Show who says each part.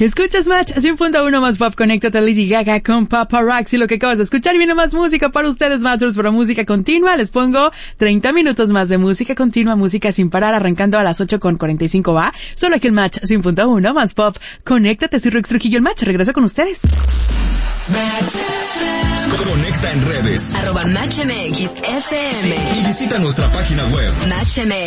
Speaker 1: Escuchas Match 100.1 más pop, conéctate a Lady Gaga con Paparazzi. Lo que acabas de escuchar, viene más música para ustedes, Masters, para música continua. Les pongo 30 minutos más de música continua, música sin parar, arrancando a las 8:45 va. Solo aquí el Match 100.1 más pop. Conéctate, soy Rex Trujillo, el Match. Regreso con ustedes.
Speaker 2: Conecta en redes
Speaker 3: @MatchMXFM
Speaker 2: y visita nuestra página web
Speaker 3: MatchMX.